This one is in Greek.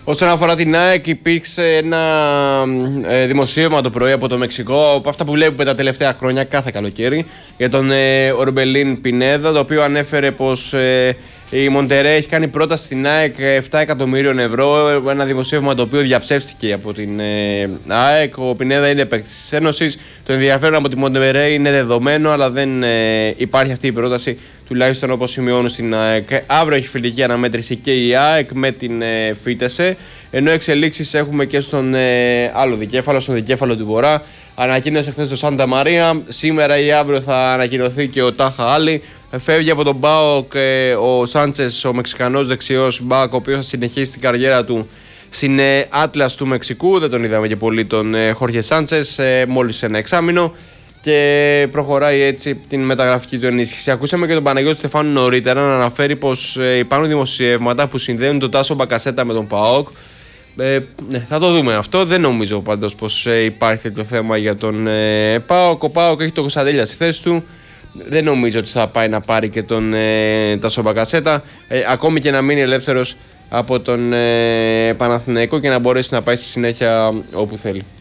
Όσον αφορά την ΑΕΚ, υπήρξε ένα δημοσίευμα το πρωί από το Μεξικό, από αυτά που βλέπουμε τα τελευταία χρόνια κάθε καλοκαίρι, για τον Ορμπελίν Πινέδα, το οποίο ανέφερε πως η Μοντερέ έχει κάνει πρόταση στην ΑΕΚ 7 εκατομμύριων ευρώ. Ένα δημοσίευμα το οποίο διαψεύστηκε από την ΑΕΚ. Ο Πινέδα είναι παίκτης της Ένωσης. Το ενδιαφέρον από τη Μοντερέ είναι δεδομένο, αλλά δεν υπάρχει αυτή η πρόταση, τουλάχιστον όπως σημειώνουν στην ΑΕΚ. Αύριο έχει φιλική αναμέτρηση και η ΑΕΚ με την Φίτεσε. Ενώ εξελίξεις έχουμε και στον άλλο δικέφαλο, στον δικέφαλο του Βορρά. Ανακοίνωσε χθες το Σάντα Μαρία. Σήμερα ή αύριο θα ανακοινωθεί και ο Τάχα Άλλη. Φεύγει από τον ΠΑΟΚ ο Σάντσες, ο Μεξικανός δεξιός μπακ, ο οποίος θα συνεχίσει την καριέρα του στην Άτλας του Μεξικού. Δεν τον είδαμε και πολύ τον Χόρχε Σάντσες, μόλις ένα εξάμηνο. Και προχωράει έτσι την μεταγραφική του ενίσχυση. Ακούσαμε και τον Παναγιώτη Στεφάνου νωρίτερα να αναφέρει πως υπάρχουν δημοσιεύματα που συνδέουν τον Τάσο Μπακασέτα με τον ΠΑΟΚ. Ναι, θα το δούμε αυτό. Δεν νομίζω πάντως πως υπάρχει τέτοιο θέμα για τον ΠΑΟΚ. Ο ΠΑΟΚ έχει τον Κωνσταντέλια στη θέση του. Δεν νομίζω ότι θα πάει να πάρει και τον Τάσο Μπακασέτα. Ακόμη και να μείνει ελεύθερος από τον Παναθηναϊκό και να μπορέσει να πάει στη συνέχεια όπου θέλει.